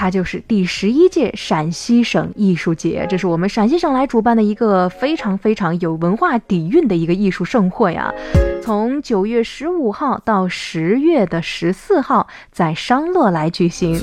它就是第11届陕西省艺术节，这是我们陕西省来主办的一个非常非常有文化底蕴的一个艺术盛会啊。从9月15号到10月的14号在商洛来举行。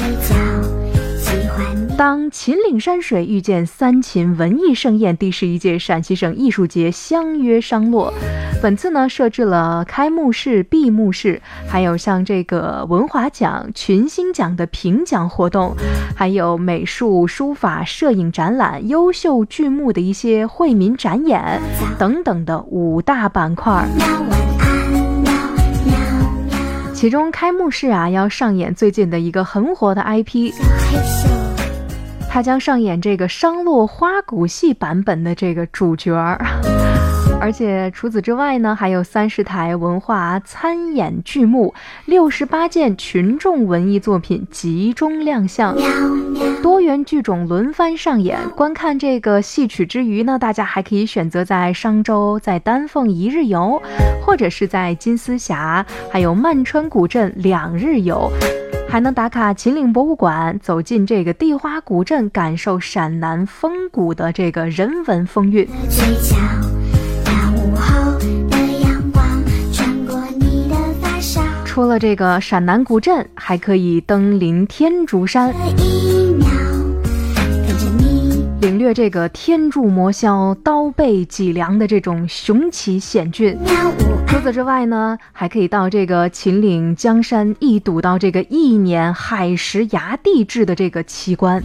当秦岭山水遇见三秦文艺盛宴，第11届陕西省艺术节相约商洛。本次呢设置了开幕式、闭幕式，还有像这个文华奖、群星奖的评奖活动，还有美术、书法、摄影展览、优秀剧目的一些惠民展演等等的5大板块。其中开幕式啊要上演最近的一个很火的 IP，他将上演这个商洛花鼓戏版本的这个主角儿，而且除此之外呢，还有30台文化参演剧目，68件群众文艺作品集中亮相，多元剧种轮番上演。观看这个戏曲之余呢，大家还可以选择在商州、在丹凤1日游，或者是在金丝峡还有曼川古镇2日游。还能打卡秦岭博物馆，走进这个地花古镇，感受陕南风骨的这个人文风韵。除了这个陕南古镇，还可以登临天竺山，领略这个天柱魔霄、刀背脊梁的这种雄奇险峻。除此之外呢，还可以到这个秦岭江山，一睹到这个1年海蚀崖地质的这个奇观。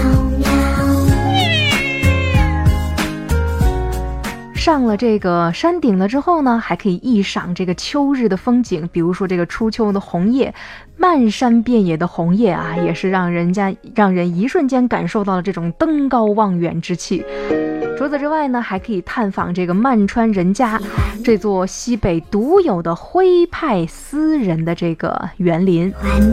上了这个山顶了之后呢，还可以一赏这个秋日的风景，比如说这个初秋的红叶，漫山遍野的红叶啊，也是让人一瞬间感受到了这种登高望远之气。除此之外呢，还可以探访这个曼川人家，这座西北独有的徽派私人的这个园林。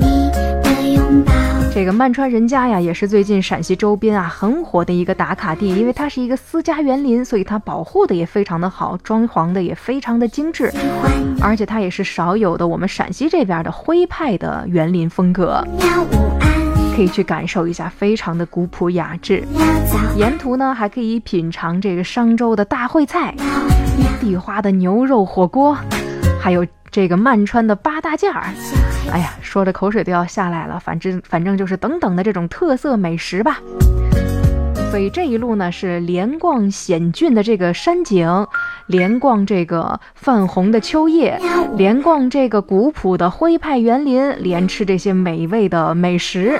这个曼川人家呀，也是最近陕西周边啊很火的一个打卡地，因为它是一个私家园林，所以它保护的也非常的好，装潢的也非常的精致，而且它也是少有的我们陕西这边的徽派的园林风格，可以去感受一下，非常的古朴雅致。沿途呢还可以品尝这个商州的大烩菜、地花的牛肉火锅，还有这个曼川的8大件儿。哎呀，说着口水都要下来了，反正就是等等的这种特色美食吧。所以这一路呢是连逛险峻的这个山景，连逛这个泛红的秋叶，连逛这个古朴的徽派园林，连吃这些美味的美食。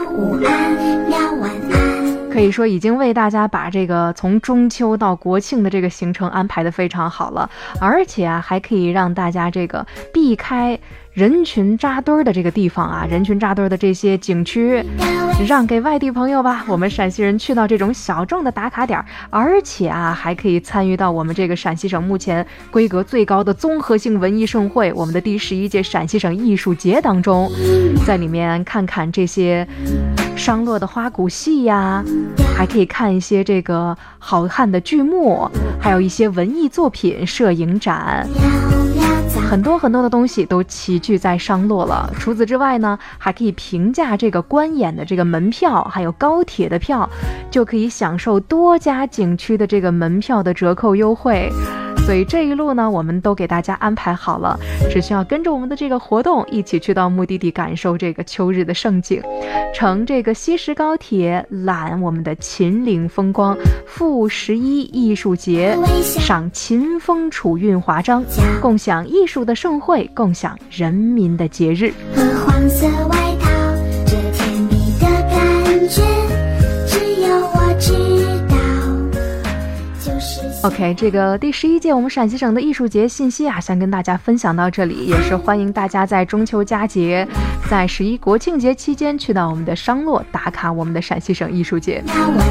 可以说已经为大家把这个从中秋到国庆的这个行程安排得非常好了，而且啊还可以让大家这个避开人群扎堆的这个地方啊，人群扎堆的这些景区让给外地朋友吧。我们陕西人去到这种小众的打卡点，而且啊还可以参与到我们这个陕西省目前规格最高的综合性文艺盛会，我们的第11届陕西省艺术节当中，在里面看看这些商洛的花鼓戏呀，还可以看一些这个好看的剧目，还有一些文艺作品、摄影展，很多很多的东西都齐聚在商洛了。除此之外呢，还可以评价这个观演的这个门票，还有高铁的票，就可以享受多家景区的这个门票的折扣优惠。所以这一路呢，我们都给大家安排好了，只需要跟着我们的这个活动一起去到目的地，感受这个秋日的盛景，乘这个西石高铁览我们的秦岭风光，赴11艺术节，赏秦风楚韵华章，共享艺术的盛会，共享人民的节日。和黄色外套，这甜蜜的感觉，只有我知道。OK， 这个第11届我们陕西省的艺术节信息啊，先跟大家分享到这里，也是欢迎大家在中秋佳节，在11国庆节期间去到我们的商洛打卡我们的陕西省艺术节。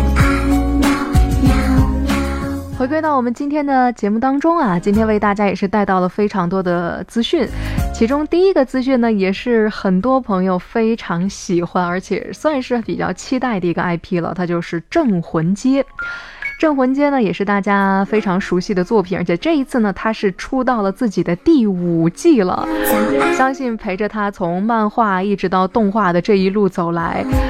回归到我们今天的节目当中啊，今天为大家也是带到了非常多的资讯，其中第一个资讯呢，也是很多朋友非常喜欢，而且算是比较期待的一个 IP 了，它就是镇魂街。镇魂街呢也是大家非常熟悉的作品，而且这一次呢它是出到了自己的第5季了，相信陪着他从漫画一直到动画的这一路走来，